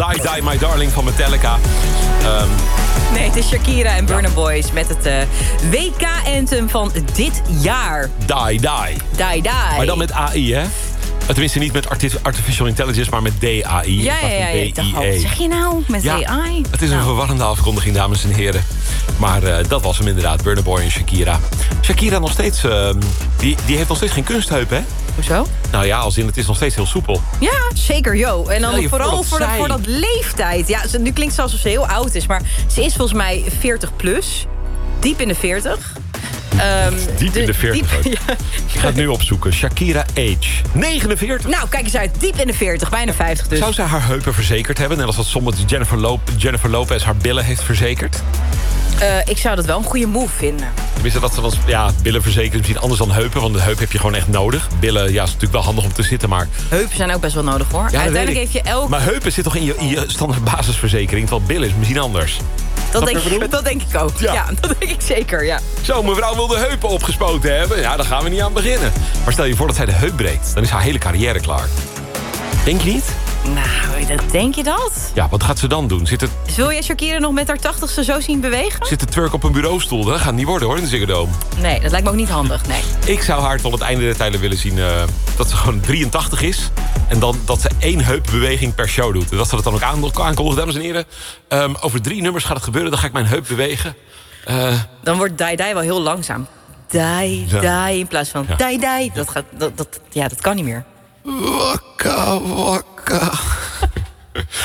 Die Die My Darling van Metallica. Nee, het is Shakira en Burna Boys met het WK-anthem van dit jaar. Die Die. Die Die. Maar dan met AI, hè? Tenminste, niet met artificial intelligence, maar met DAI. Ja. Ik dacht, wat zeg je nou met AI? Het is een verwarrende afkondiging, dames en heren. Maar dat was hem inderdaad, Burna Boy en Shakira. Shakira nog steeds, die heeft nog steeds geen kunstheup, hè? Hoezo? Nou ja, als in het is nog steeds heel soepel. Ja, zeker, yo. En dan vooral voor dat leeftijd. Ja, nu klinkt het alsof ze heel oud is, maar ze is volgens mij 40 plus. Diep in de 40. Diep in de 40. Ik ga het nu opzoeken. Shakira age. 49. Nou, kijk eens uit. Diep in de 40. Bijna 50 dus. Zou ze haar heupen verzekerd hebben? Net als dat soms Jennifer Lopez haar billen heeft verzekerd? Ik zou dat wel een goede move vinden. Tenminste, dat ze was, billen verzekerd misschien anders dan heupen. Want de heup heb je gewoon echt nodig. Billen, is natuurlijk wel handig om te zitten, maar... Heupen zijn ook best wel nodig, hoor. Ja, uiteindelijk heeft je elk... Maar heupen zit toch in je standaard basisverzekering? Terwijl billen is misschien anders. Dat denk ik ook. Ja, dat denk ik zeker, ja. Zo, mevrouw wil de heupen opgespoten hebben. Ja, daar gaan we niet aan beginnen. Maar stel je voor dat zij de heup breekt. Dan is haar hele carrière klaar. Denk je niet? Nou, denk je dat? Ja, wat gaat ze dan doen? Wil jij Shakira nog met haar 80ste zo zien bewegen? Zit de twerk op een bureaustoel? Dat gaat het niet worden, hoor, in de Ziggo Dome. Nee, dat lijkt me ook niet handig, nee. Ik zou haar tot het einde der tijden willen zien dat ze gewoon 83 is. En dan dat ze 1 heupbeweging per show doet. En dat ze dat dan ook aankondigt, dames en heren. Over 3 nummers gaat het gebeuren, dan ga ik mijn heup bewegen. Dan wordt Die Die wel heel langzaam. Die in plaats van Die. Dat kan niet meer. Wakka, wakka.